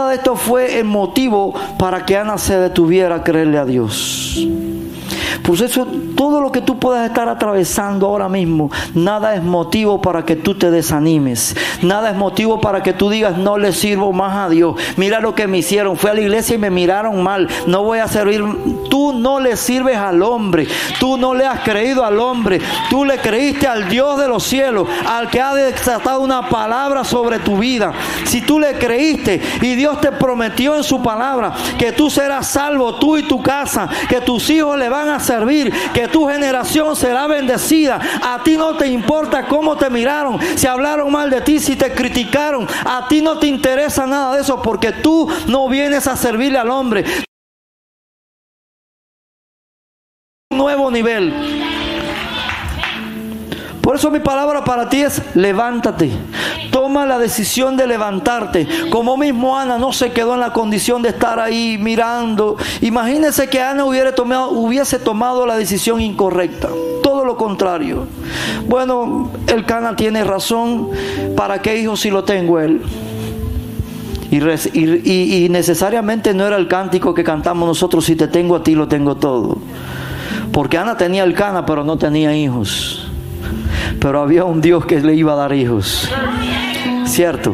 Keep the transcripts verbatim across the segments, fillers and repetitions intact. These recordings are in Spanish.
nada de esto fue el motivo para que Ana se detuviera a creerle a Dios. Por eso, todo lo que tú puedas estar atravesando ahora mismo, nada es motivo para que tú te desanimes. Nada es motivo para que tú digas, no le sirvo más a Dios. Mira lo que me hicieron. Fui a la iglesia y me miraron mal. No voy a servir. Tú no le sirves al hombre. Tú no le has creído al hombre. Tú le creíste al Dios de los cielos, al que ha desatado una palabra sobre tu vida. Si tú le creíste y Dios te prometió en su palabra que tú serás salvo, tú y tu casa, que tus hijos le van a servir, que tu generación será bendecida. A ti no te importa cómo te miraron, si hablaron mal de ti, si te criticaron. A ti no te interesa nada de eso, porque tú no vienes a servirle al hombre. Un nuevo nivel. Por eso mi palabra para ti es: levántate. Toma la decisión de levantarte. Como mismo Ana no se quedó en la condición de estar ahí mirando. Imagínense que Ana hubiera tomado, hubiese tomado la decisión incorrecta. Todo lo contrario. Bueno, el Cana tiene razón. ¿Para qué hijo si lo tengo él? Y, res, y, y, y necesariamente no era el cántico que cantamos nosotros: si te tengo a ti lo tengo todo. Porque Ana tenía el Cana, pero no tenía hijos. Pero había un Dios que le iba a dar hijos. ¿Cierto?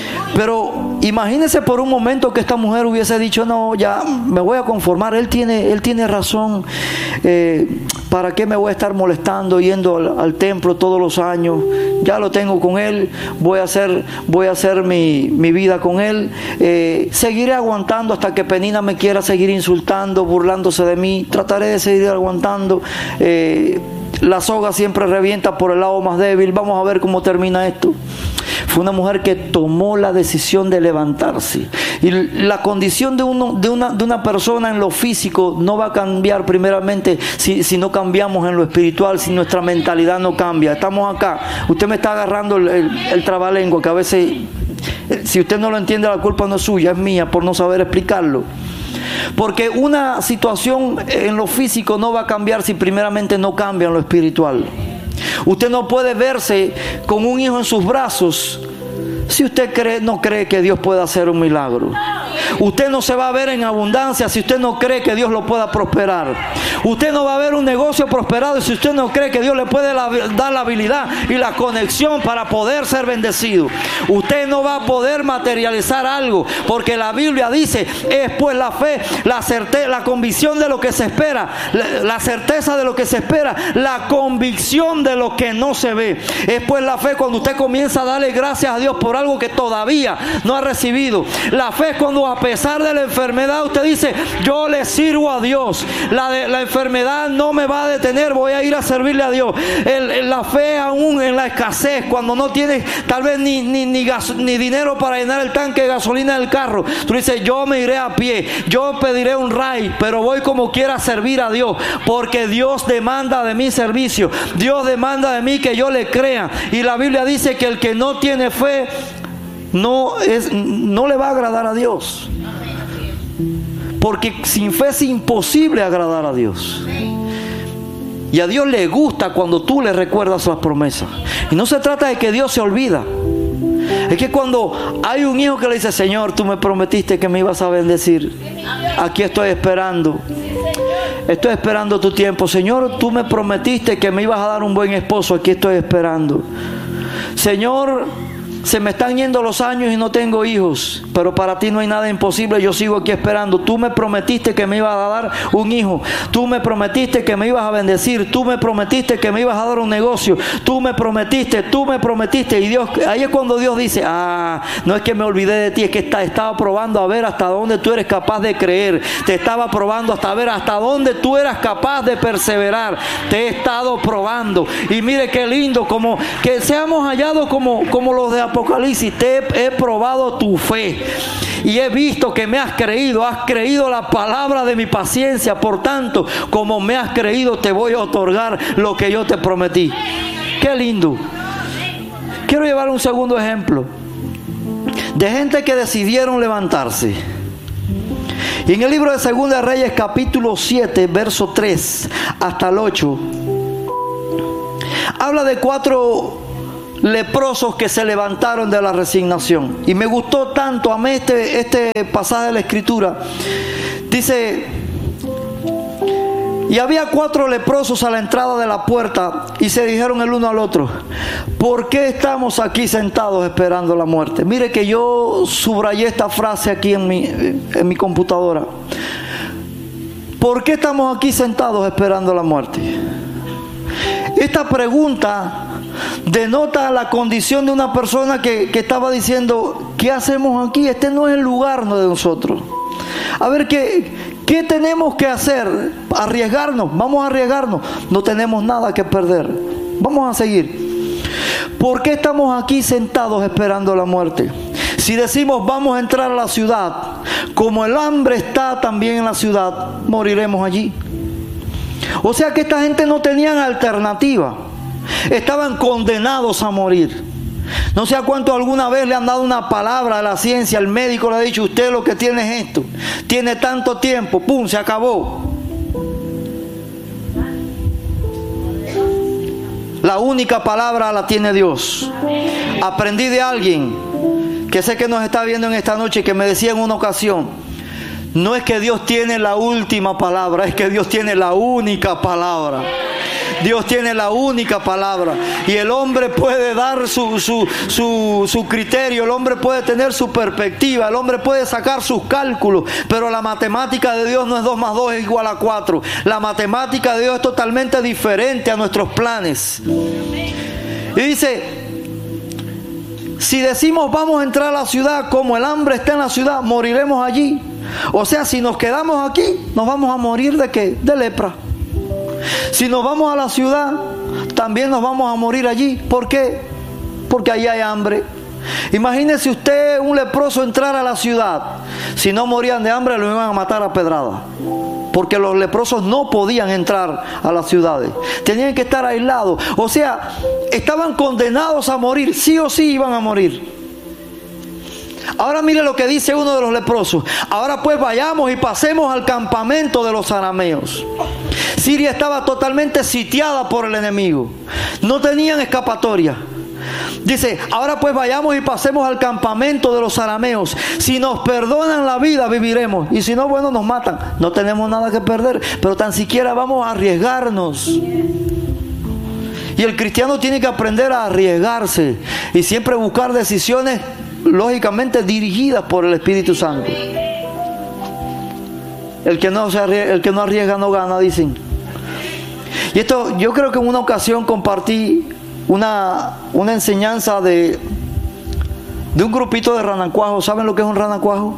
Pero imagínese por un momento que esta mujer hubiese dicho: no, ya me voy a conformar, él tiene, él tiene razón, eh, ¿para qué me voy a estar molestando yendo al, al templo todos los años? Ya lo tengo con él, voy a hacer, voy a hacer mi, mi vida con él, eh, seguiré aguantando hasta que Penina me quiera seguir insultando, burlándose de mí, trataré de seguir aguantando. eh, La soga siempre revienta por el lado más débil. Vamos a ver cómo termina esto. Fue una mujer que tomó la decisión de levantarse. Y la condición de, uno, de, una, de una persona en lo físico no va a cambiar primeramente si, si no cambiamos en lo espiritual, si nuestra mentalidad no cambia. Estamos acá. Usted me está agarrando el, el, el trabalengua, que a veces, si usted no lo entiende, la culpa no es suya, es mía por no saber explicarlo. Porque una situación en lo físico no va a cambiar si primeramente no cambia en lo espiritual. Usted no puede verse con un hijo en sus brazos si usted cree, no cree que Dios pueda hacer un milagro. Usted no se va a ver en abundancia si usted no cree que Dios lo pueda prosperar. Usted no va a ver un negocio prosperado si usted no cree que Dios le puede la, dar la habilidad y la conexión para poder ser bendecido. Usted no va a poder materializar algo, porque la Biblia dice: es pues la fe, la certeza, la convicción de lo que se espera, la, la certeza de lo que se espera, la convicción de lo que no se ve. Es pues la fe cuando usted comienza a darle gracias a Dios por algo que todavía no ha recibido. La fe es cuando, a pesar de la enfermedad, usted dice: yo le sirvo a Dios. La, de, la enfermedad no me va a detener, voy a ir a servirle a Dios. El, el, la fe aún en la escasez, cuando no tienes tal vez ni, ni, ni, gas, ni dinero para llenar el tanque de gasolina del carro, tú dices: yo me iré a pie, yo pediré un ride, pero voy como quiera a servir a Dios, porque Dios demanda de mi servicio. Dios demanda de mí que yo le crea. Y la Biblia dice que el que no tiene fe no, es, no le va a agradar a Dios. Porque sin fe es imposible agradar a Dios. Y a Dios le gusta cuando tú le recuerdas las promesas. Y no se trata de que Dios se olvida. Es que cuando hay un hijo que le dice: Señor, tú me prometiste que me ibas a bendecir, aquí estoy esperando. Estoy esperando tu tiempo. Señor, tú me prometiste que me ibas a dar un buen esposo, aquí estoy esperando. Señor, se me están yendo los años y no tengo hijos, pero para ti no hay nada imposible, yo sigo aquí esperando. Tú me prometiste que me ibas a dar un hijo, tú me prometiste que me ibas a bendecir, tú me prometiste que me ibas a dar un negocio, tú me prometiste, tú me prometiste. Y Dios, ahí es cuando Dios dice: ah, no es que me olvidé de ti, es que está, estaba probando a ver hasta dónde tú eres capaz de creer, te estaba probando hasta ver hasta dónde tú eras capaz de perseverar, te he estado probando. Y mire qué lindo, como que seamos hallados como, como los de Apocalipsis: te he, he probado tu fe y he visto que me has creído, has creído la palabra de mi paciencia, por tanto, como me has creído, te voy a otorgar lo que yo te prometí. Qué lindo. Quiero llevar un segundo ejemplo de gente que decidieron levantarse. Y en el libro de Segunda de Reyes, capítulo siete, verso tres hasta el ocho, habla de cuatro leprosos que se levantaron de la resignación. Y me gustó tanto, amé este, este pasaje de la Escritura. Dice: y había cuatro leprosos a la entrada de la puerta, y se dijeron el uno al otro: ¿por qué estamos aquí sentados esperando la muerte? Mire que yo subrayé esta frase aquí en mi, en mi computadora. ¿Por qué estamos aquí sentados esperando la muerte? Esta pregunta denota la condición de una persona que, que estaba diciendo: ¿qué hacemos aquí? Este no es el lugar de nosotros. A ver, ¿qué, qué tenemos que hacer? Arriesgarnos, vamos a arriesgarnos. No tenemos nada que perder. Vamos a seguir. ¿Por qué estamos aquí sentados esperando la muerte? Si decimos vamos a entrar a la ciudad, como el hambre está también en la ciudad, moriremos allí. O sea que esta gente no tenían alternativa. Estaban condenados a morir. No sé a cuánto alguna vez le han dado una palabra a la ciencia, el médico le ha dicho: usted lo que tiene es esto, tiene tanto tiempo, pum, se acabó. La única palabra la tiene Dios. Aprendí de alguien que sé que nos está viendo en esta noche, que me decía en una ocasión: no es que Dios tiene la última palabra, es que Dios tiene la única palabra. Dios tiene la única palabra. Y el hombre puede dar su, su, su, su criterio, el hombre puede tener su perspectiva, el hombre puede sacar sus cálculos, pero la matemática de Dios no es dos más dos es igual a cuatro. La matemática de Dios es totalmente diferente a nuestros planes. Y dice: si decimos vamos a entrar a la ciudad, como el hambre está en la ciudad, moriremos allí. O sea, si nos quedamos aquí, nos vamos a morir ¿de qué? De lepra. Si nos vamos a la ciudad, también nos vamos a morir allí. ¿Por qué? Porque allí hay hambre. Imagínese usted un leproso entrar a la ciudad. Si no morían de hambre, lo iban a matar a pedrada. Porque los leprosos no podían entrar a las ciudades. Tenían que estar aislados. O sea, estaban condenados a morir. Sí o sí iban a morir. Ahora mire lo que dice uno de los leprosos: ahora pues vayamos y pasemos al campamento de los arameos. Siria estaba totalmente sitiada por el enemigo. No tenían escapatoria. Dice: ahora pues vayamos y pasemos al campamento de los arameos. Si nos perdonan la vida, viviremos. Y si no, bueno, nos matan. No tenemos nada que perder, pero tan siquiera vamos a arriesgarnos. Y el cristiano tiene que aprender a arriesgarse y siempre buscar decisiones lógicamente dirigidas por el Espíritu Santo. El que no se arriesga, el que no arriesga no gana, dicen. Y esto, yo creo que en una ocasión compartí una, una enseñanza de, de un grupito de ranacuajos. ¿Saben lo que es un ranacuajo?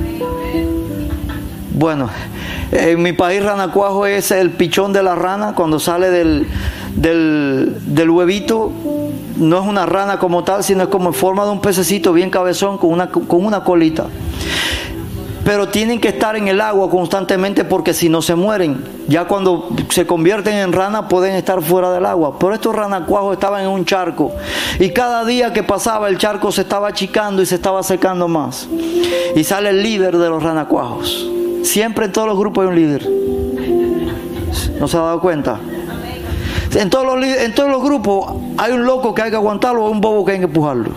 Bueno, en mi país ranacuajo es el pichón de la rana cuando sale del, del, del huevito. No es una rana como tal, sino es como en forma de un pececito bien cabezón con una, con una colita. Pero tienen que estar en el agua constantemente porque si no se mueren. Ya cuando se convierten en rana pueden estar fuera del agua. Pero estos ranacuajos estaban en un charco. Y cada día que pasaba el charco se estaba achicando y se estaba secando más. Y sale el líder de los ranacuajos. Siempre en todos los grupos hay un líder. ¿No se ha dado cuenta? En todos los, en todos los grupos hay un loco que hay que aguantarlo o un bobo que hay que empujarlo.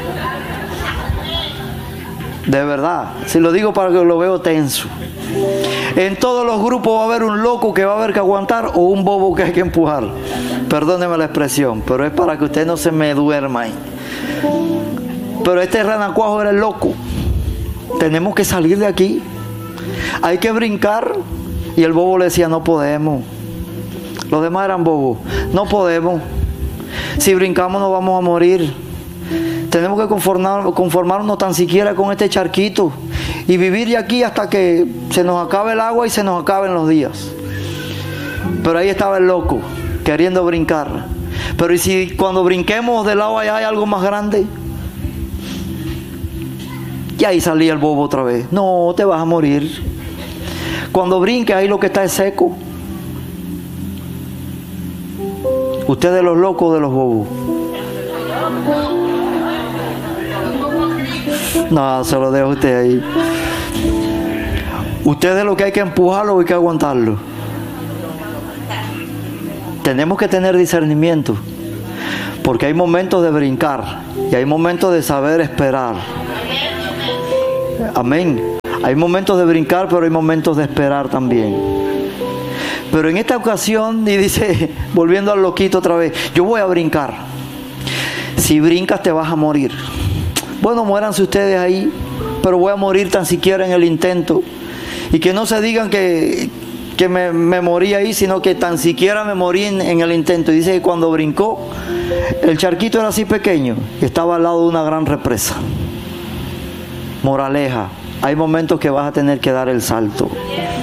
De verdad, si lo digo para que lo veo tenso. En todos los grupos va a haber un loco que va a haber que aguantar o un bobo que hay que empujar. Perdóneme la expresión, pero es para que usted no se me duerma ahí. Pero este ranacuajo era el loco. Tenemos que salir de aquí. Hay que brincar. Y el bobo le decía: no podemos. Los demás eran bobos. No podemos. Si brincamos nos vamos a morir. Tenemos que conformar, conformarnos tan siquiera con este charquito y vivir de aquí hasta que se nos acabe el agua y se nos acaben los días. Pero ahí estaba el loco, queriendo brincar. Pero ¿y si cuando brinquemos del lado allá hay algo más grande? Y ahí salía el bobo otra vez. No, te vas a morir. Cuando brinques ahí lo que está es seco. Usted de los locos, de los bobos. No, se lo dejo a usted ahí. Usted es lo que hay que empujarlo o hay que aguantarlo. Tenemos que tener discernimiento. Porque hay momentos de brincar y hay momentos de saber esperar. Amén. Hay momentos de brincar, pero hay momentos de esperar también. Pero en esta ocasión, y dice, volviendo al loquito otra vez, yo voy a brincar. Si brincas te vas a morir. Bueno, muéranse ustedes ahí, pero voy a morir tan siquiera en el intento. Y que no se digan que, que me, me morí ahí, sino que tan siquiera me morí en, en el intento. Y dice que cuando brincó, el charquito era así pequeño, estaba al lado de una gran represa. Moraleja, hay momentos que vas a tener que dar el salto.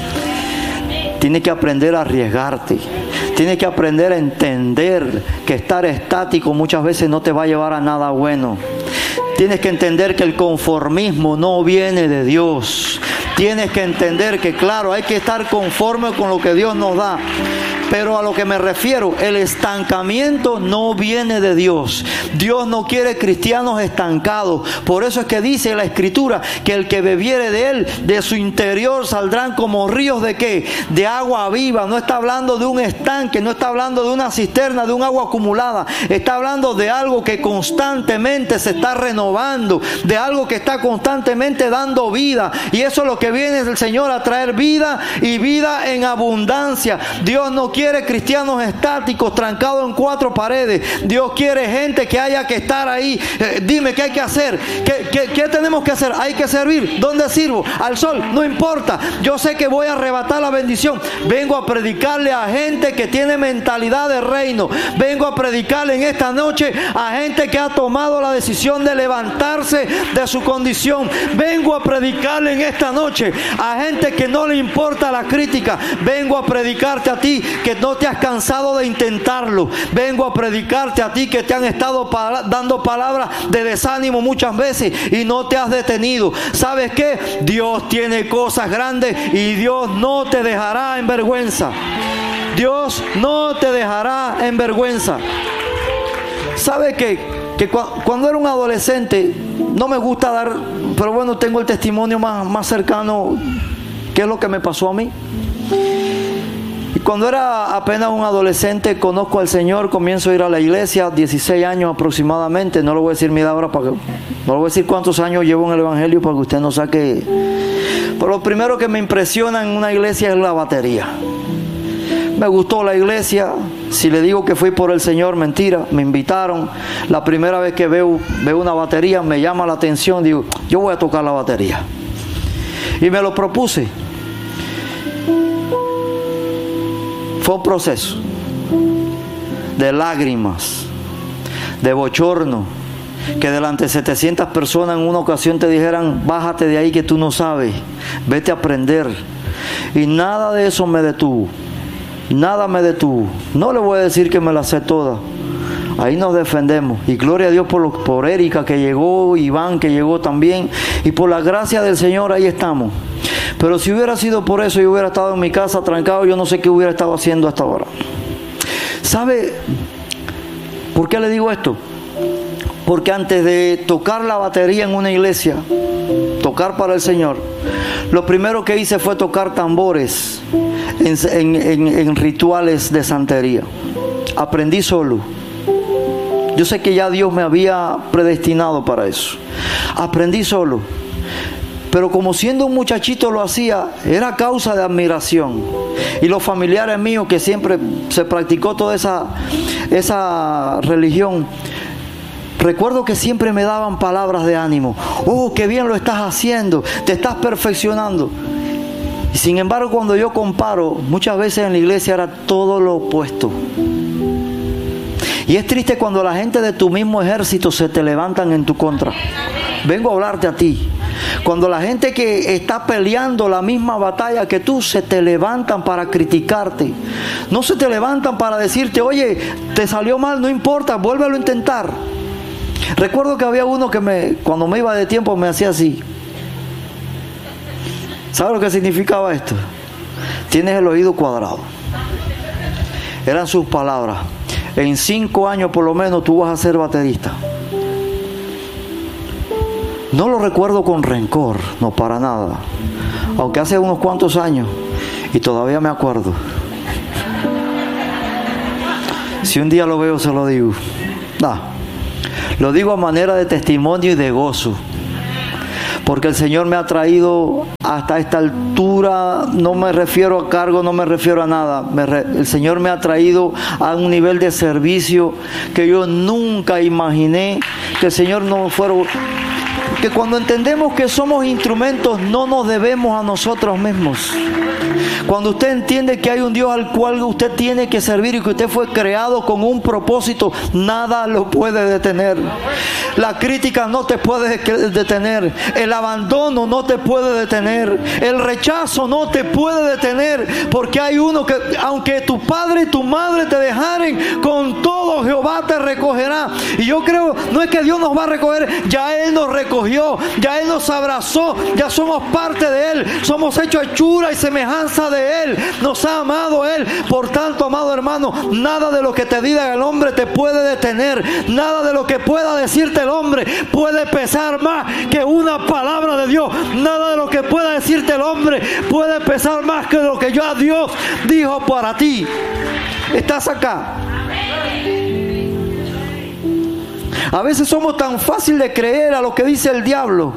Tienes que aprender a arriesgarte. Tienes que aprender a entender que estar estático muchas veces no te va a llevar a nada bueno. Tienes que entender que el conformismo no viene de Dios. Tienes que entender que, claro, hay que estar conforme con lo que Dios nos da. Pero a lo que me refiero, el estancamiento no viene de Dios. Dios no quiere cristianos estancados. Por eso es que dice la Escritura que el que bebiere de él, de su interior saldrán como ríos de ¿qué? De agua viva. No está hablando de un estanque, no está hablando de una cisterna, de un agua acumulada. Está hablando de algo que constantemente se está renovando, de algo que está constantemente dando vida. Y eso es lo que viene el Señor a traer, vida y vida en abundancia. Dios no quiere cristianos estáticos, trancados en cuatro paredes. Dios quiere gente que haya que estar ahí. Eh, dime, ¿qué hay que hacer? ¿Qué, qué, ¿Qué tenemos que hacer? Hay que servir. ¿Dónde sirvo? Al sol. No importa. Yo sé que voy a arrebatar la bendición. Vengo a predicarle a gente que tiene mentalidad de reino. Vengo a predicarle en esta noche a gente que ha tomado la decisión de levantarse de su condición. Vengo a predicarle en esta noche a gente que no le importa la crítica. Vengo a predicarte a ti que no te has cansado de intentarlo. Vengo a predicarte a ti que te han estado para, dando palabras de desánimo muchas veces y no te has detenido. ¿Sabes qué? Dios tiene cosas grandes y Dios no te dejará en vergüenza. Dios no te dejará en vergüenza. ¿Sabes qué? Que cu cuando era un adolescente, no me gusta dar, pero bueno, tengo el testimonio más, más cercano, que es lo que me pasó a mí. Y cuando era apenas un adolescente, conozco al Señor, comienzo a ir a la iglesia, dieciséis años aproximadamente, no le voy a decir mi edad ahora, para que, no le voy a decir cuántos años llevo en el Evangelio para que usted no saque. Pero lo primero que me impresiona en una iglesia es la batería. Me gustó la iglesia. Si le digo que fui por el Señor, mentira, me invitaron. La primera vez que veo, veo una batería, me llama la atención, digo, yo voy a tocar la batería. Y me lo propuse. Fue un proceso de lágrimas, de bochorno, que delante de setecientas personas en una ocasión te dijeran, bájate de ahí que tú no sabes, vete a aprender. Y nada de eso me detuvo, nada me detuvo. No le voy a decir que me la sé toda, ahí nos defendemos. Y gloria a Dios por, lo, por Erika que llegó, Iván que llegó también, y por la gracia del Señor ahí estamos. Pero si hubiera sido por eso, yo hubiera estado en mi casa trancado, yo no sé qué hubiera estado haciendo hasta ahora. ¿Sabe por qué le digo esto? Porque antes de tocar la batería en una iglesia, tocar para el Señor, lo primero que hice fue tocar tambores en, en, en, en rituales de santería. Aprendí solo. Yo sé que ya Dios me había predestinado para eso. Aprendí solo. Pero como siendo un muchachito lo hacía, era causa de admiración. Y los familiares míos, que siempre se practicó toda esa, esa religión, recuerdo que siempre me daban palabras de ánimo. Oh, qué bien lo estás haciendo, te estás perfeccionando. Y sin embargo, cuando yo comparo, muchas veces en la iglesia era todo lo opuesto. Y es triste cuando la gente de tu mismo ejército se te levantan en tu contra. Vengo a hablarte a ti. Cuando la gente que está peleando la misma batalla que tú se te levantan para criticarte. No se te levantan para decirte, oye, te salió mal, no importa, vuélvelo a intentar. Recuerdo que había uno que me, cuando me iba de tiempo me hacía así. ¿Sabes lo que significaba esto? Tienes el oído cuadrado. Eran sus palabras. En cinco años por lo menos tú vas a ser baterista. No lo recuerdo con rencor, no para nada. Aunque hace unos cuantos años y todavía me acuerdo. Si un día lo veo, se lo digo. No, lo digo a manera de testimonio y de gozo. Porque el Señor me ha traído hasta esta altura, no me refiero a cargo, no me refiero a nada. Me re, el Señor me ha traído a un nivel de servicio que yo nunca imaginé que el Señor no fuera... Que cuando entendemos que somos instrumentos, no nos debemos a nosotros mismos. Cuando usted entiende que hay un Dios al cual usted tiene que servir y que usted fue creado con un propósito, nada lo puede detener. La crítica no te puede detener. El abandono no te puede detener. El rechazo no te puede detener. Porque hay uno que, aunque tu padre y tu madre te dejaren, con todo Jehová te recogerá. Y yo creo, no es que Dios nos va a recoger, ya Él nos recogió, ya Él nos abrazó, ya somos parte de Él, somos hechos hechura y semejanza de Él, nos ha amado Él. Por tanto, amado hermano, nada de lo que te diga el hombre te puede detener, nada de lo que pueda decirte el hombre puede pesar más que una palabra de Dios, nada de lo que pueda decirte el hombre puede pesar más que lo que yo a Dios dijo para ti. ¿Estás acá? A veces somos tan fácil de creer a lo que dice el diablo.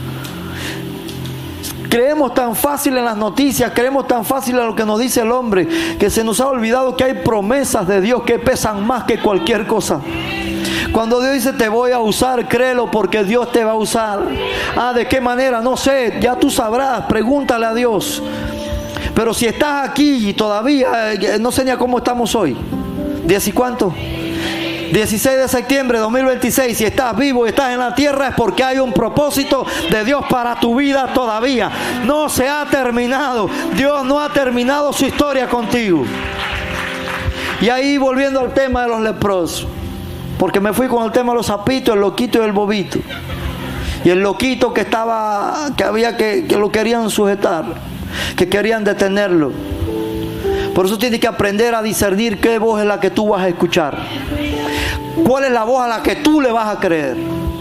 Creemos tan fácil en las noticias, creemos tan fácil en lo que nos dice el hombre, que se nos ha olvidado que hay promesas de Dios que pesan más que cualquier cosa. Cuando Dios dice te voy a usar, créelo porque Dios te va a usar. Ah, ¿de qué manera? No sé, ya tú sabrás, pregúntale a Dios. Pero si estás aquí y todavía, no sé ni a cómo estamos hoy, ¿diez y cuánto? dieciséis de septiembre de dos mil veintiséis, si estás vivo y estás en la tierra es porque hay un propósito de Dios para tu vida todavía. No se ha terminado. Dios no ha terminado su historia contigo. Y ahí volviendo al tema de los leprosos, porque me fui con el tema de los sapitos, el loquito y el bobito. Y el loquito que estaba, que había que, que lo querían sujetar, que querían detenerlo. Por eso tienes que aprender a discernir qué voz es la que tú vas a escuchar. ¿Cuál es la voz a la que tú le vas a creer?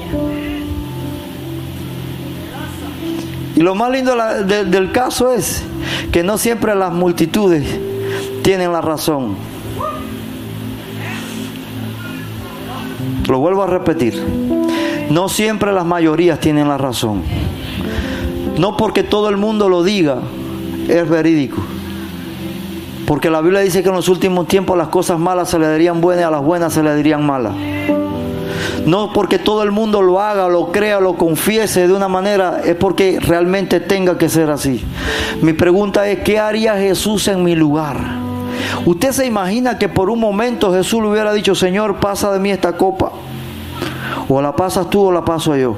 Y lo más lindo de la, de, del caso es que no siempre las multitudes tienen la razón. Lo vuelvo a repetir. No siempre las mayorías tienen la razón. No porque todo el mundo lo diga es verídico. Porque la Biblia dice que en los últimos tiempos las cosas malas se le dirían buenas y a las buenas se le dirían malas. No porque todo el mundo lo haga, lo crea, lo confiese de una manera, es porque realmente tenga que ser así. Mi pregunta es, ¿qué haría Jesús en mi lugar? ¿Usted se imagina que por un momento Jesús le hubiera dicho, Señor, pasa de mí esta copa? O la pasas tú o la paso yo.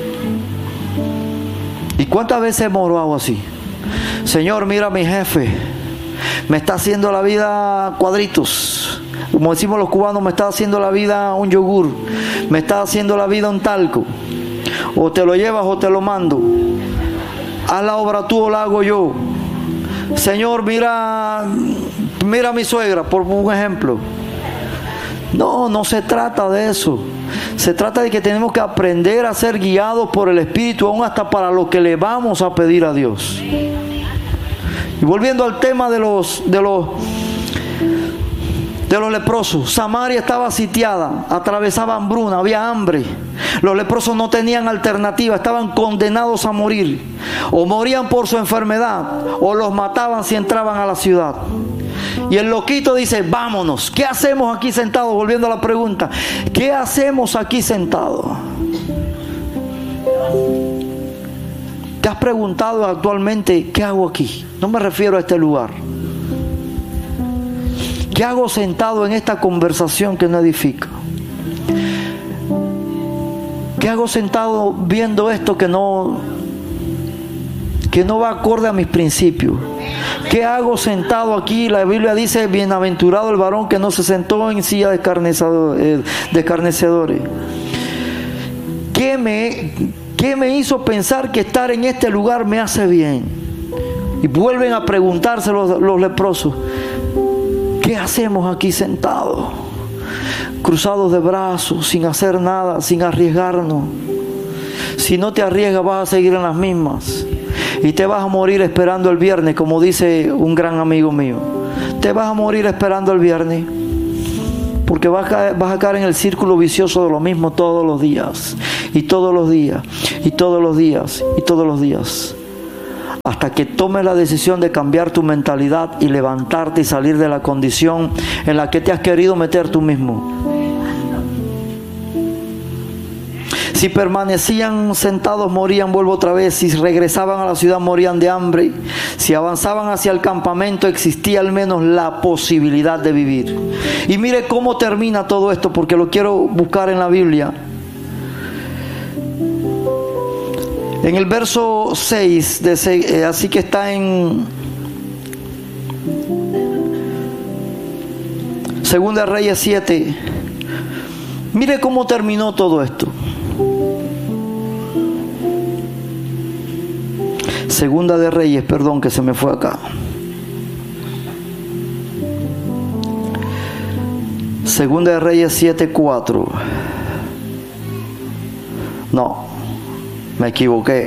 ¿Y cuántas veces hemos orado así? Señor, mira a mi jefe. Me está haciendo la vida cuadritos. Como decimos los cubanos, me está haciendo la vida un yogur. Me está haciendo la vida un talco. O te lo llevas o te lo mando. Haz la obra tú o la hago yo. Señor, mira, mira a mi suegra, por un ejemplo. No, no se trata de eso. Se trata de que tenemos que aprender a ser guiados por el Espíritu, aún hasta para lo que le vamos a pedir a Dios. Y volviendo al tema de los, de los, de los leprosos, Samaria estaba sitiada, atravesaba hambruna, había hambre. Los leprosos no tenían alternativa, estaban condenados a morir. O morían por su enfermedad, o los mataban si entraban a la ciudad. Y el loquito dice, vámonos. ¿Qué hacemos aquí sentados? Volviendo a la pregunta, ¿qué hacemos aquí sentados? ¿Te has preguntado actualmente qué hago aquí? No me refiero a este lugar. ¿Qué hago sentado en esta conversación que no edifica? ¿Qué hago sentado viendo esto que no, que no va acorde a mis principios? ¿Qué hago sentado aquí? La Biblia dice, bienaventurado el varón que no se sentó en silla de escarnecedores. ¿Qué me... ¿Qué me hizo pensar que estar en este lugar me hace bien? Y vuelven a preguntarse los, los leprosos, ¿qué hacemos aquí sentados? Cruzados de brazos, sin hacer nada, sin arriesgarnos. Si no te arriesgas vas a seguir en las mismas. Y te vas a morir esperando el viernes, como dice un gran amigo mío. Te vas a morir esperando el viernes. porque vas a, caer, vas a caer en el círculo vicioso de lo mismo todos los días, y todos los días, y todos los días, y todos los días. Hasta que tomes la decisión de cambiar tu mentalidad y levantarte y salir de la condición en la que te has querido meter tú mismo. Si permanecían sentados, morían, vuelvo otra vez. Si regresaban a la ciudad, morían de hambre. Si avanzaban hacia el campamento, existía al menos la posibilidad de vivir. Y mire cómo termina todo esto, porque lo quiero buscar en la Biblia. En el verso seis, de seis eh, así que está en Segunda de Reyes siete. Mire cómo terminó todo esto. Segunda de Reyes, perdón que se me fue acá. Segunda de Reyes siete cuatro. No, me equivoqué.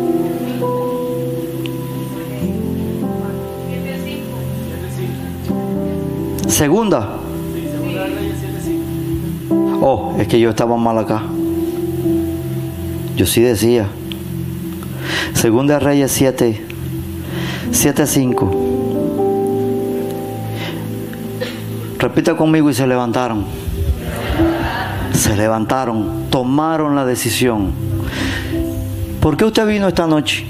Segunda. Oh, es que yo estaba mal acá. Yo sí decía. Segunda de Reyes siete, siete cinco. Repita conmigo: y se levantaron. Se levantaron, tomaron la decisión. ¿Por qué usted vino esta noche?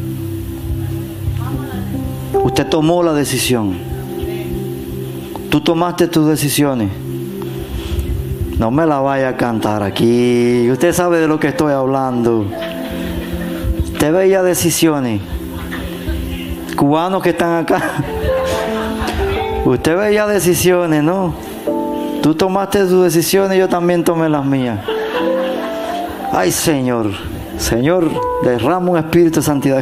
Usted tomó la decisión. Tú tomaste tus decisiones. No me la vaya a cantar aquí. Usted sabe de lo que estoy hablando. Usted veía decisiones. Cubanos que están acá. Usted veía decisiones, ¿no? Tú tomaste tus decisiones, yo también tomé las mías. Ay, Señor. Señor, derrama un espíritu de santidad.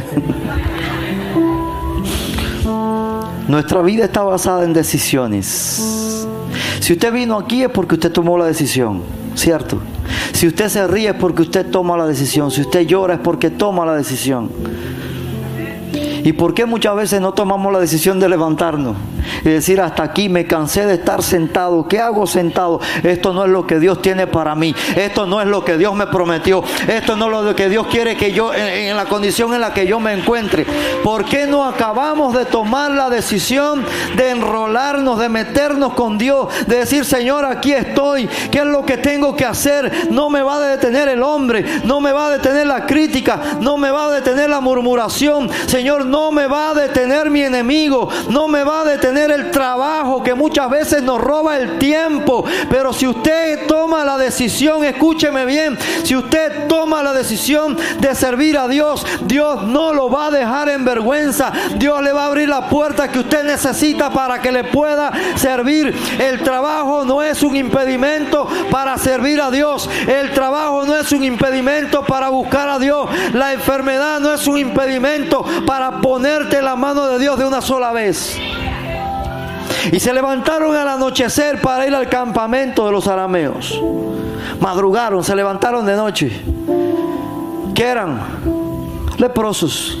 Nuestra vida está basada en decisiones. Si usted vino aquí es porque usted tomó la decisión, ¿cierto? Si usted se ríe es porque usted toma la decisión. Si usted llora es porque toma la decisión. ¿Y por qué muchas veces no tomamos la decisión de levantarnos y decir: hasta aquí, me cansé de estar sentado? ¿Qué hago sentado? Esto no es lo que Dios tiene para mí. Esto no es lo que Dios me prometió. Esto no es lo que Dios quiere que yo, en, en la condición en la que yo me encuentre. ¿Por qué no acabamos de tomar la decisión de enrolarnos, de meternos con Dios, de decir: Señor, aquí estoy, ¿qué es lo que tengo que hacer? No me va a detener el hombre, no me va a detener la crítica, no me va a detener la murmuración. Señor, no No me va a detener mi enemigo, no me va a detener el trabajo que muchas veces nos roba el tiempo. Pero si usted toma la decisión, escúcheme bien, si usted toma la decisión de servir a Dios, Dios no lo va a dejar en vergüenza. Dios le va a abrir la puerta que usted necesita para que le pueda servir. El trabajo no es un impedimento para servir a Dios. El trabajo no es un impedimento para buscar a Dios. La enfermedad no es un impedimento para ponerte la mano de Dios de una sola vez. Y se levantaron al anochecer para ir al campamento de los arameos. Madrugaron, se levantaron de noche. ¿Qué eran? Leprosos.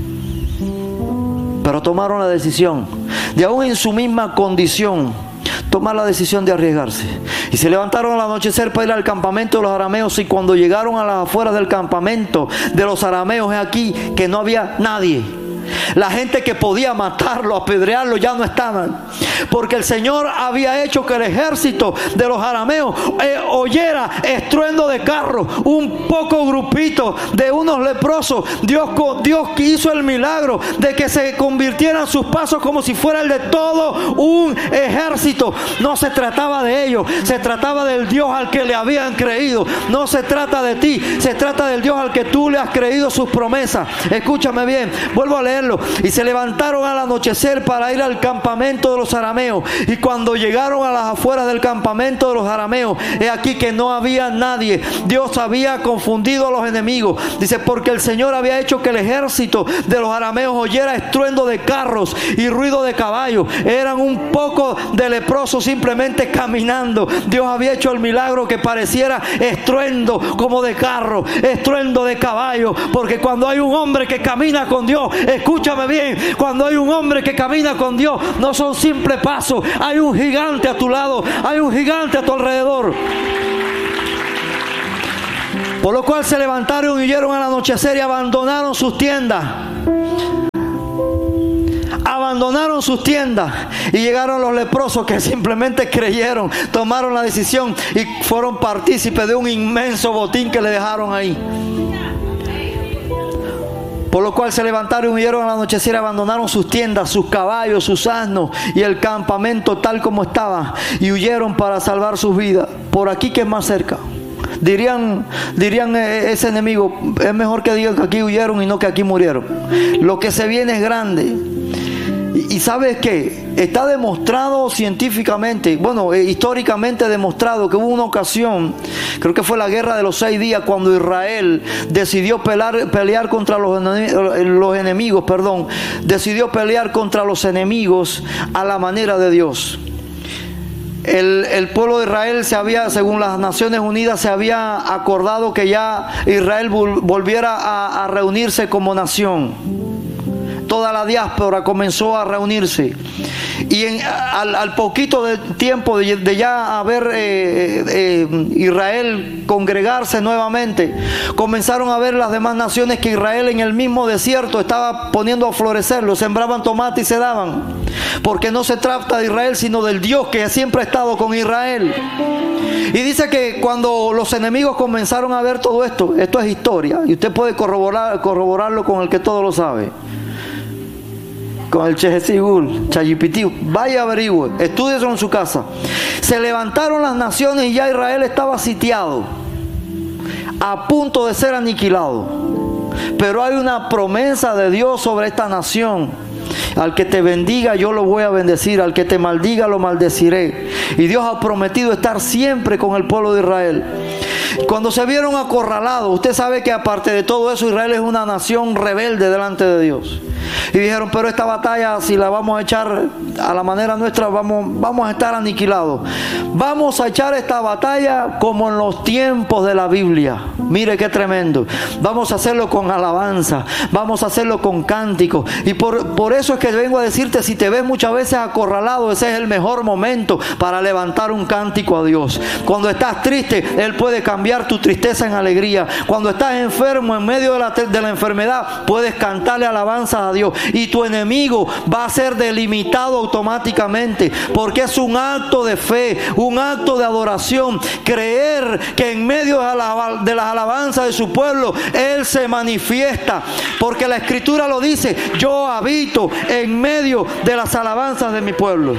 Pero tomaron la decisión de, aún en su misma condición, tomar la decisión de arriesgarse. Y se levantaron al anochecer para ir al campamento de los arameos. Y cuando llegaron a las afueras del campamento de los arameos, es aquí que no había nadie. La gente que podía matarlo, apedrearlo, ya no estaban, porque el Señor había hecho que el ejército de los arameos eh, oyera estruendo de carros, un poco grupito de unos leprosos. Dios, Dios hizo el milagro de que se convirtieran sus pasos como si fuera el de todo un ejército. No se trataba de ellos, se trataba del Dios al que le habían creído. No se trata de ti, se trata del Dios al que tú le has creído sus promesas. Escúchame bien, vuelvo a leerlo. Y se levantaron al anochecer para ir al campamento de los arameos. Y cuando llegaron a las afueras del campamento de los arameos, he aquí que no había nadie. Dios había confundido a los enemigos. Dice: porque el Señor había hecho que el ejército de los arameos oyera estruendo de carros y ruido de caballos. Eran un poco de leprosos simplemente caminando. Dios había hecho el milagro que pareciera estruendo como de carro, estruendo de caballo. Porque cuando hay un hombre que camina con Dios, es Escúchame bien, cuando hay un hombre que camina con Dios, no son simples pasos, hay un gigante a tu lado, hay un gigante a tu alrededor. Por lo cual se levantaron y huyeron al anochecer y abandonaron sus tiendas. Abandonaron sus tiendas y llegaron los leprosos que simplemente creyeron, tomaron la decisión y fueron partícipes de un inmenso botín que le dejaron ahí. Por lo cual se levantaron y huyeron al anochecer, abandonaron sus tiendas, sus caballos, sus asnos y el campamento tal como estaba, y huyeron para salvar sus vidas. Por aquí, que es más cerca. Dirían, dirían ese enemigo, es mejor que digan que aquí huyeron y no que aquí murieron. Lo que se viene es grande. Y, y ¿sabes qué? Está demostrado científicamente, bueno, eh, históricamente demostrado que hubo una ocasión, creo que fue la guerra de los seis días, cuando Israel decidió pelear, pelear contra los, los enemigos, perdón, decidió pelear contra los enemigos a la manera de Dios. El, el pueblo de Israel se había, según las Naciones Unidas, se había acordado que ya Israel volviera a, a reunirse como nación. Toda la diáspora comenzó a reunirse. Y en, al, al poquito de tiempo de, de ya haber eh, eh, Israel congregarse nuevamente, comenzaron a ver las demás naciones que Israel en el mismo desierto estaba poniendo a florecer. Lo sembraban tomate y se daban. Porque no se trata de Israel, sino del Dios que siempre ha estado con Israel. Y dice que cuando los enemigos comenzaron a ver todo esto, esto es historia, y usted puede corroborar, corroborarlo con el que todo lo sabe, con el Chehesigul, Chayipití. Vaya, averigüe, estúdiese en su casa. Se levantaron las naciones y ya Israel estaba sitiado, a punto de ser aniquilado. Pero hay una promesa de Dios sobre esta nación. Al que te bendiga yo lo voy a bendecir, al que te maldiga lo maldeciré. Y Dios ha prometido estar siempre con el pueblo de Israel. Cuando se vieron acorralados, usted sabe que aparte de todo eso, Israel es una nación rebelde delante de Dios. Y dijeron, pero esta batalla, si la vamos a echar a la manera nuestra, vamos, vamos a estar aniquilados. Vamos a echar esta batalla como en los tiempos de la Biblia. Mire qué tremendo. Vamos a hacerlo con alabanza, vamos a hacerlo con cánticos. Y por, por eso es que vengo a decirte, si te ves muchas veces acorralado, ese es el mejor momento para levantar un cántico a Dios. Cuando estás triste, Él puede cambiar tu tristeza en alegría. Cuando estás enfermo, en medio de la, de la enfermedad, puedes cantarle alabanza a Dios. Y tu enemigo va a ser delimitado automáticamente, porque es un acto de fe, un acto de adoración, creer que en medio de las alabanzas de su pueblo Él se manifiesta, porque la Escritura lo dice: yo habito en medio de las alabanzas de mi pueblo.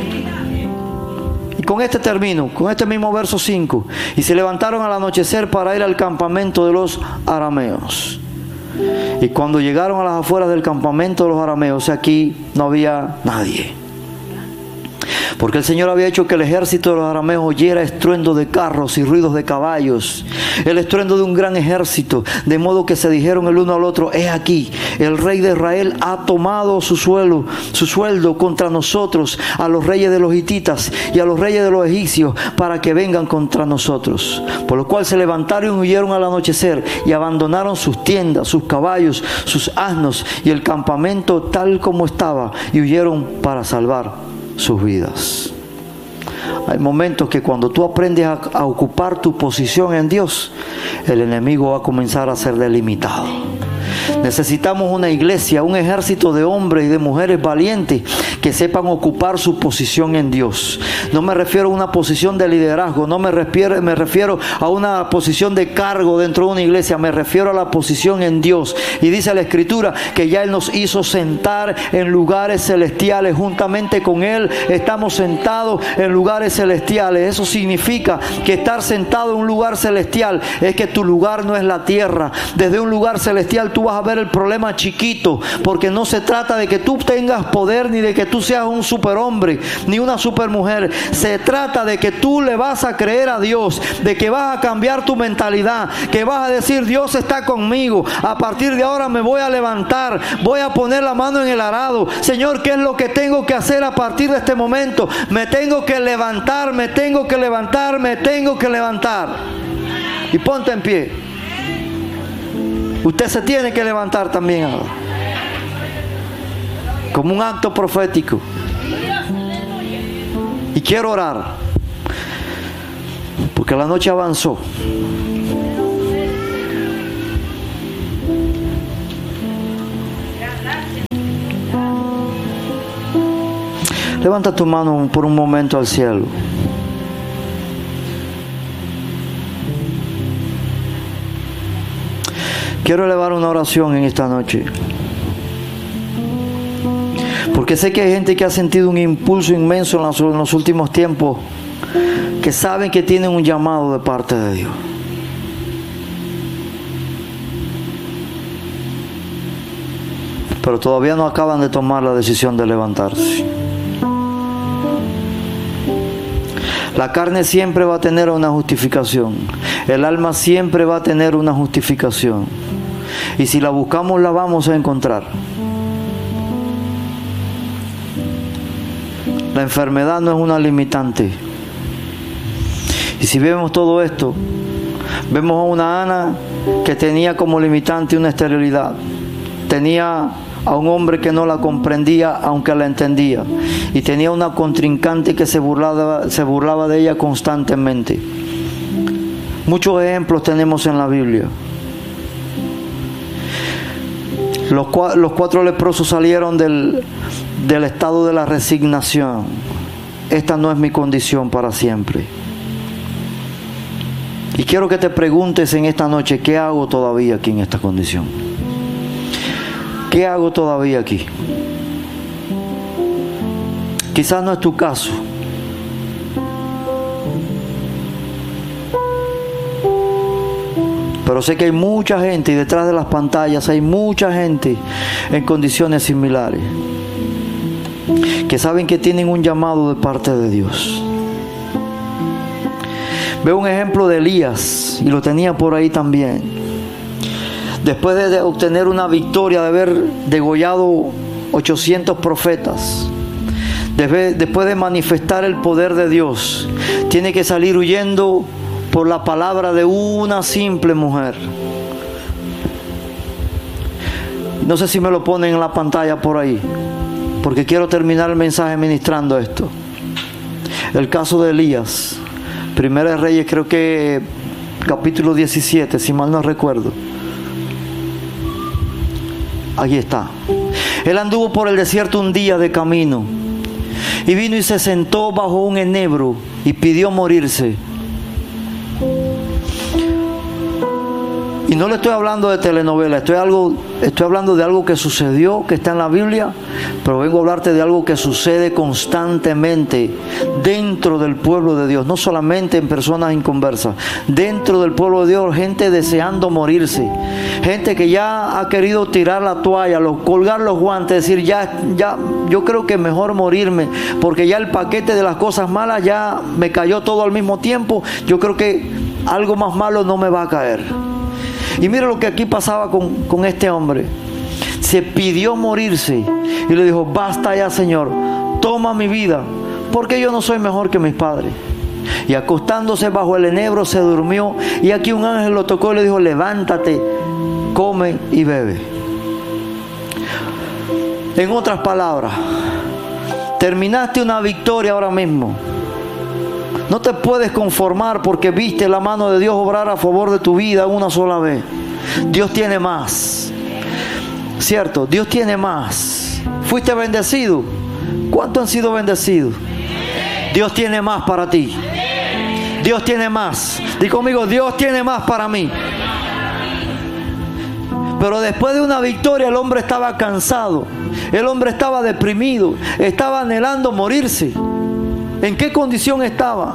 Y con este termino, con este mismo verso cinco. Y se levantaron al anochecer para ir al campamento de los arameos. Y cuando llegaron a las afueras del campamento de los arameos, aquí no había nadie. Porque el Señor había hecho que el ejército de los arameos oyera estruendo de carros y ruidos de caballos, el estruendo de un gran ejército, de modo que se dijeron el uno al otro: he aquí, el rey de Israel ha tomado su suelo, su sueldo contra nosotros, a los reyes de los hititas y a los reyes de los egipcios, para que vengan contra nosotros. Por lo cual se levantaron y huyeron al anochecer, y abandonaron sus tiendas, sus caballos, sus asnos y el campamento tal como estaba, y huyeron para salvar sus vidas. Hay momentos que cuando tú aprendes a, a ocupar tu posición en Dios, el enemigo va a comenzar a ser delimitado. Necesitamos una iglesia, un ejército de hombres y de mujeres valientes que sepan ocupar su posición en Dios. No me refiero a una posición de liderazgo, no me refiero, me refiero a una posición de cargo dentro de una iglesia, me refiero a la posición en Dios. Y dice la Escritura que ya Él nos hizo sentar en lugares celestiales, juntamente con Él estamos sentados en lugares celestiales. Eso significa que estar sentado en un lugar celestial es que tu lugar no es la tierra. Desde un lugar celestial tú vas a ver el problema chiquito, porque no se trata de que tú tengas poder, ni de que tú seas un superhombre ni una supermujer. Se trata de que tú le vas a creer a Dios, de que vas a cambiar tu mentalidad, que vas a decir: Dios está conmigo, a partir de ahora me voy a levantar, voy a poner la mano en el arado. Señor, ¿qué es lo que tengo que hacer a partir de este momento? Me tengo que levantar, me tengo que levantar, me tengo que levantar. Y ponte en pie. Usted se tiene que levantar también ahora. como un acto profético. Y quiero orar, porque la noche avanzó. Levanta tu mano por un momento al cielo. Quiero elevar una oración en esta noche, porque sé que hay gente que ha sentido un impulso inmenso en los, en los últimos tiempos, que saben que tienen un llamado de parte de Dios. Pero todavía no acaban de tomar la decisión de levantarse. La carne siempre va a tener una justificación. El alma siempre va a tener una justificación. Y si la buscamos, la vamos a encontrar. La enfermedad no es una limitante. Y si vemos todo esto, vemos a una Ana que tenía como limitante una esterilidad. Tenía a un hombre que no la comprendía, aunque la entendía. Y tenía una contrincante que se burlaba, se burlaba de ella constantemente. Muchos ejemplos tenemos en la Biblia. Los, los cuatro leprosos salieron del, del estado de la resignación. Esta no es mi condición para siempre. Y quiero que te preguntes en esta noche, ¿qué hago todavía aquí en esta condición? ¿Qué hago todavía aquí? Quizás no es tu caso. Pero sé que hay mucha gente y detrás de las pantallas hay mucha gente en condiciones similares, que saben que tienen un llamado de parte de Dios. Veo un ejemplo de Elías, y lo tenía por ahí también. Después de obtener una victoria, de haber degollado ochocientos profetas, después de manifestar el poder de Dios, tiene que salir huyendo por la palabra de una simple mujer. No sé si me lo ponen en la pantalla por ahí, porque quiero terminar el mensaje ministrando esto. El caso de Elías, Primera de Reyes, creo que capítulo diecisiete, si mal no recuerdo. Aquí está. Él anduvo por el desierto un día de camino, y vino y se sentó bajo un enebro y pidió morirse. Y no le estoy hablando de telenovela, estoy, algo, estoy hablando de algo que sucedió, que está en la Biblia, pero vengo a hablarte de algo que sucede constantemente dentro del pueblo de Dios, no solamente en personas inconversas, dentro del pueblo de Dios, gente deseando morirse, gente que ya ha querido tirar la toalla, los, colgar los guantes, decir ya, ya, yo creo que mejor morirme, porque ya el paquete de las cosas malas ya me cayó todo al mismo tiempo, yo creo que algo más malo no me va a caer. Y mira lo que aquí pasaba con, con este hombre. Se pidió morirse y le dijo: basta ya, Señor, toma mi vida, porque yo no soy mejor que mis padres. Y acostándose bajo el enebro se durmió, y aquí un ángel lo tocó y le dijo: levántate, come y bebe. En otras palabras, terminaste una victoria ahora mismo. No te puedes conformar porque viste la mano de Dios obrar a favor de tu vida una sola vez. Dios tiene más. ¿Cierto? Dios tiene más. ¿Fuiste bendecido? ¿Cuántos han sido bendecidos? Dios tiene más para ti. Dios tiene más. Di conmigo: Dios tiene más para mí. Pero después de una victoria, el hombre estaba cansado. El hombre estaba deprimido. Estaba anhelando morirse. ¿En qué condición estaba?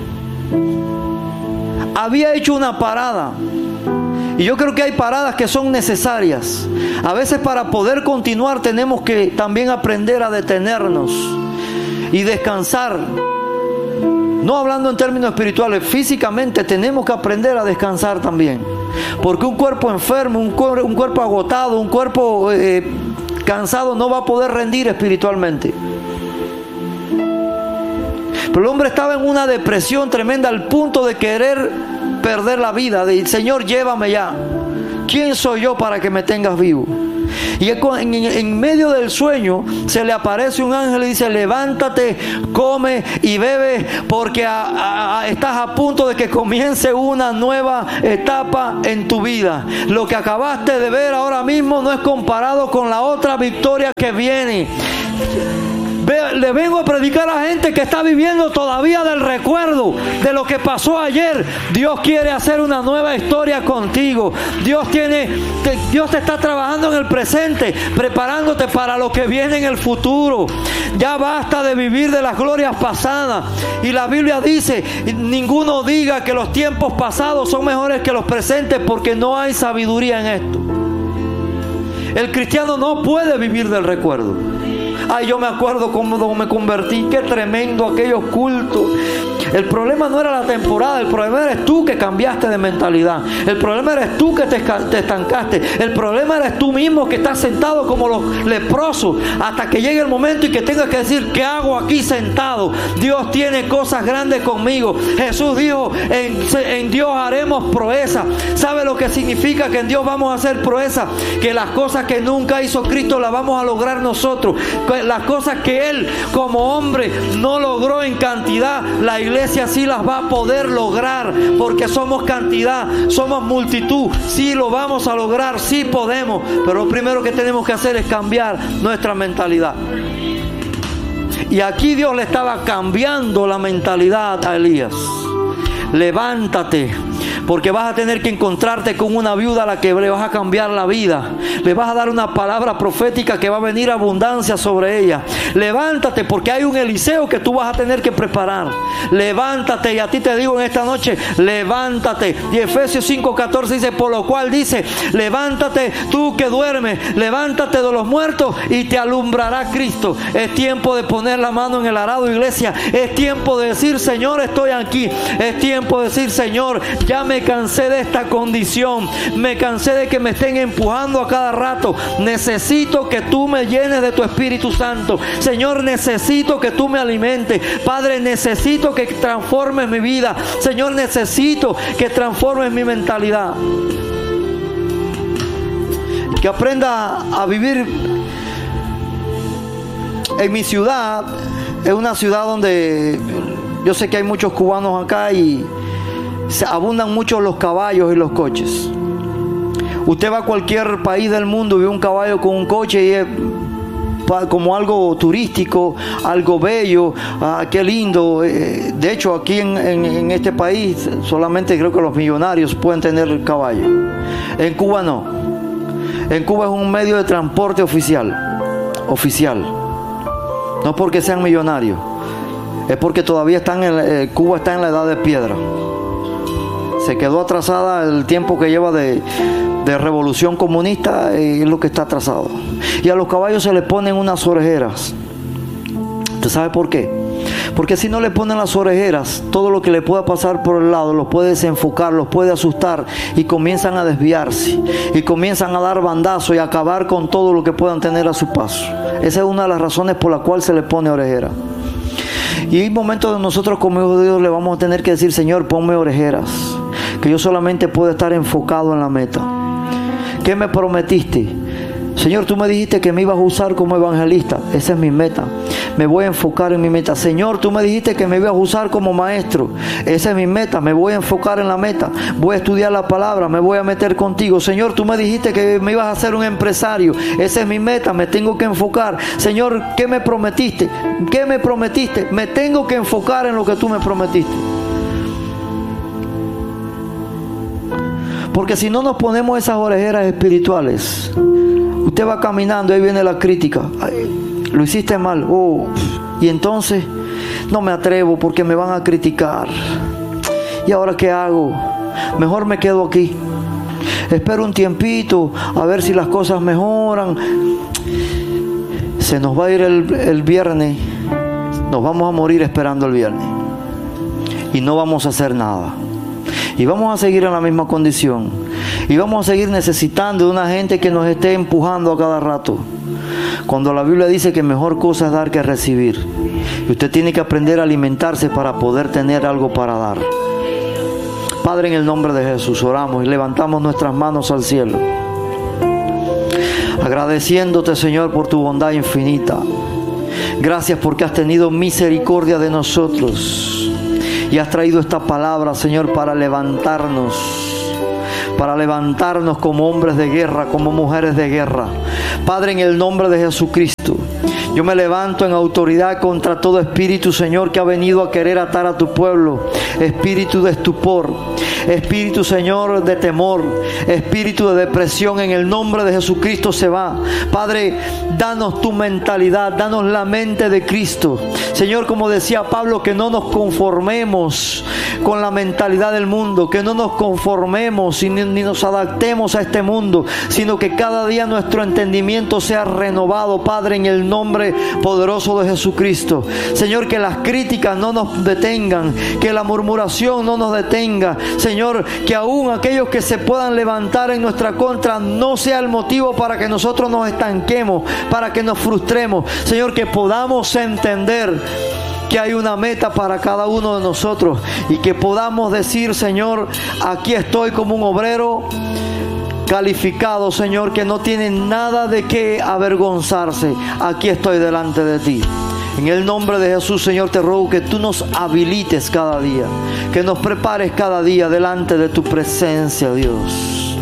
Había hecho una parada. Y yo creo que hay paradas que son necesarias. A veces para poder continuar tenemos que también aprender a detenernos y descansar. No hablando en términos espirituales, físicamente tenemos que aprender a descansar también. Porque un cuerpo enfermo, un, cuer- un cuerpo agotado, un cuerpo eh, cansado no va a poder rendir espiritualmente. Pero el hombre estaba en una depresión tremenda al punto de querer perder la vida. De Señor, llévame ya. ¿Quién soy yo para que me tengas vivo? Y en, en, en medio del sueño se le aparece un ángel y dice: levántate, come y bebe, porque a, a, estás a punto de que comience una nueva etapa en tu vida. Lo que acabaste de ver ahora mismo no es comparado con la otra victoria que viene. Le vengo a predicar a gente que está viviendo todavía del recuerdo de lo que pasó ayer. Dios quiere hacer una nueva historia contigo. Dios tiene, te, Dios te está trabajando en el presente, preparándote para lo que viene en el futuro. Ya basta de vivir de las glorias pasadas. Y la Biblia dice: ninguno diga que los tiempos pasados son mejores que los presentes, porque no hay sabiduría en esto. El cristiano no puede vivir del recuerdo. Ay, yo me acuerdo cómo me convertí, qué tremendo aquellos cultos. El problema no era la temporada, el problema eres tú que cambiaste de mentalidad. El problema eres tú que te, te estancaste. El problema eres tú mismo que estás sentado como los leprosos hasta que llegue el momento y que tengas que decir: ¿qué hago aquí sentado? Dios tiene cosas grandes conmigo. Jesús dijo: en, en Dios haremos proeza. ¿Sabe lo que significa que en Dios vamos a hacer proeza? Que las cosas que nunca hizo Cristo las vamos a lograr nosotros. Las cosas que Él como hombre no logró en cantidad, la iglesia sí las va a poder lograr, porque somos cantidad, somos multitud. Sí lo vamos a lograr, sí podemos, pero lo primero que tenemos que hacer es cambiar nuestra mentalidad. Y aquí Dios le estaba cambiando la mentalidad a Elías. Levántate, porque vas a tener que encontrarte con una viuda a la que le vas a cambiar la vida. Le vas a dar una palabra profética que va a venir abundancia sobre ella. Levántate, porque hay un Eliseo que tú vas a tener que preparar. Levántate, y a ti te digo en esta noche: levántate. Y Efesios cinco catorce dice: por lo cual dice: levántate tú que duermes, levántate de los muertos y te alumbrará Cristo. Es tiempo de poner la mano en el arado, iglesia. Es tiempo de decir: Señor, estoy aquí. Es tiempo de decir: Señor, ya me cansé de esta condición, me cansé de que me estén empujando a cada rato. Necesito que tú me llenes de tu Espíritu Santo. Señor, necesito que tú me alimentes. Padre, necesito que transformes mi vida. Señor, necesito que transformes mi mentalidad. Que aprenda a vivir en mi ciudad. Es una ciudad donde yo sé que hay muchos cubanos acá y se abundan mucho los caballos y los coches. Usted va a cualquier país del mundo y ve un caballo con un coche y es como algo turístico, algo bello. Ah, qué lindo. De hecho, aquí en, en, en este país solamente creo que los millonarios pueden tener el caballo. En Cuba no. En Cuba es un medio de transporte oficial. Oficial. No porque sean millonarios, es porque todavía están en, eh, Cuba está en la edad de piedra. Se quedó atrasada el tiempo que lleva de, de revolución comunista, y es lo que está atrasado. Y a los caballos se les ponen unas orejeras. ¿Usted sabe por qué? Porque si no le ponen las orejeras, todo lo que le pueda pasar por el lado los puede desenfocar, los puede asustar, y comienzan a desviarse y comienzan a dar bandazos y a acabar con todo lo que puedan tener a su paso. Esa es una de las razones por la cual se le pone orejera. Y hay momentos donde nosotros como hijos de Dios le vamos a tener que decir: Señor, ponme orejeras, que yo solamente puedo estar enfocado en la meta. ¿Qué me prometiste? Señor, tú me dijiste que me ibas a usar como evangelista. Esa es mi meta. Me voy a enfocar en mi meta. Señor, tú me dijiste que me ibas a usar como maestro. Esa es mi meta. Me voy a enfocar en la meta. Voy a estudiar la palabra. Me voy a meter contigo. Señor, tú me dijiste que me ibas a hacer un empresario. Esa es mi meta. Me tengo que enfocar. Señor, ¿qué me prometiste? ¿Qué me prometiste? Me tengo que enfocar en lo que tú me prometiste. Porque si no nos ponemos esas orejeras espirituales, usted va caminando y ahí viene la crítica. Ay, lo hiciste mal. Oh, y entonces no me atrevo porque me van a criticar. ¿Y ahora qué hago? Mejor me quedo aquí. Espero un tiempito a ver si las cosas mejoran. Se nos va a ir el, el viernes. Nos vamos a morir esperando el viernes. Y no vamos a hacer nada. Y vamos a seguir en la misma condición. Y vamos a seguir necesitando de una gente que nos esté empujando a cada rato. Cuando la Biblia dice que mejor cosa es dar que recibir. Y usted tiene que aprender a alimentarse para poder tener algo para dar. Padre, en el nombre de Jesús oramos y levantamos nuestras manos al cielo. agradeciéndote, Señor, por tu bondad infinita. Gracias porque has tenido misericordia de nosotros y has traído esta palabra, Señor, para levantarnos, para levantarnos como hombres de guerra, como mujeres de guerra. Padre, en el nombre de Jesucristo, yo me levanto en autoridad contra todo espíritu, Señor, que ha venido a querer atar a tu pueblo. Espíritu de estupor, espíritu, Señor, de temor, espíritu de depresión, en el nombre de Jesucristo se va. Padre, danos tu mentalidad, danos la mente de Cristo. Señor, como decía Pablo, que no nos conformemos con la mentalidad del mundo, que no nos conformemos ni, ni nos adaptemos a este mundo, sino que cada día nuestro entendimiento sea renovado, Padre, en el nombre poderoso de Jesucristo. Señor, que las críticas no nos detengan, que la murmuración no nos detenga. Señor, que aún aquellos que se puedan levantar en nuestra contra no sea el motivo para que nosotros nos estanquemos, para que nos frustremos. Señor, que podamos entender que hay una meta para cada uno de nosotros y que podamos decir, Señor, aquí estoy como un obrero calificado, Señor, que no tiene nada de qué avergonzarse. Aquí estoy delante de ti. En el nombre de Jesús, Señor, te ruego que tú nos habilites cada día, que nos prepares cada día delante de tu presencia, Dios.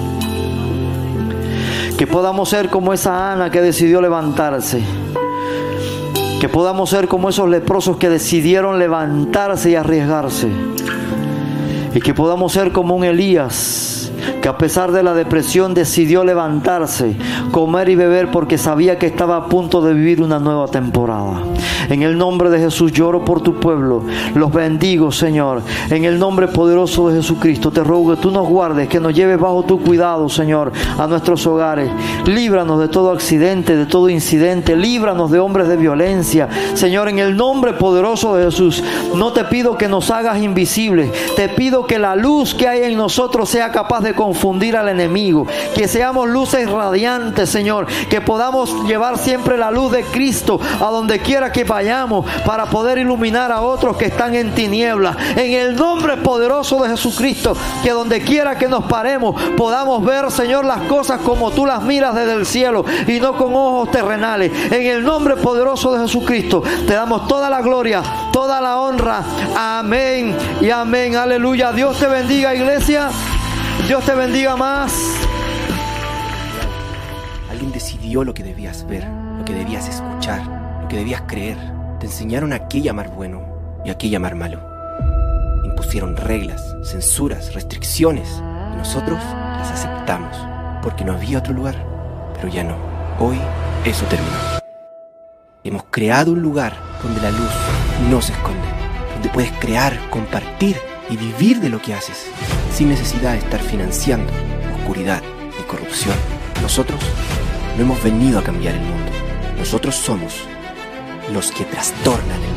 Que podamos ser como esa Ana que decidió levantarse. Que podamos ser como esos leprosos que decidieron levantarse y arriesgarse. Y que podamos ser como un Elías que a pesar de la depresión decidió levantarse, comer y beber porque sabía que estaba a punto de vivir una nueva temporada. En el nombre de Jesús lloro por tu pueblo, los bendigo, Señor. En el nombre poderoso de Jesucristo te ruego que tú nos guardes, que nos lleves bajo tu cuidado, Señor, a nuestros hogares. Líbranos de todo accidente, de todo incidente, líbranos de hombres de violencia, Señor, en el nombre poderoso de Jesús. No te pido que nos hagas invisibles, te pido que la luz que hay en nosotros sea capaz de confundir al enemigo, que seamos luces radiantes, Señor, que podamos llevar siempre la luz de Cristo a donde quiera que vayamos, para poder iluminar a otros que están en tinieblas. En el nombre poderoso de Jesucristo, que donde quiera que nos paremos podamos ver, Señor, las cosas como tú las miras desde el cielo y no con ojos terrenales. En el nombre poderoso de Jesucristo te damos toda la gloria, toda la honra. Amén y amén. Aleluya. Dios te bendiga, iglesia. Dios te bendiga más. Alguien decidió lo que debías ver, lo que debías escuchar, lo que debías creer. Te enseñaron a qué llamar bueno y a qué llamar malo. Impusieron reglas, censuras, restricciones, y nosotros las aceptamos porque no había otro lugar. Pero ya no. Hoy eso terminó. Hemos creado un lugar donde la luz no se esconde, donde puedes crear, compartir y vivir de lo que haces, sin necesidad de estar financiando oscuridad y corrupción. Nosotros no hemos venido a cambiar el mundo. Nosotros somos los que trastornan el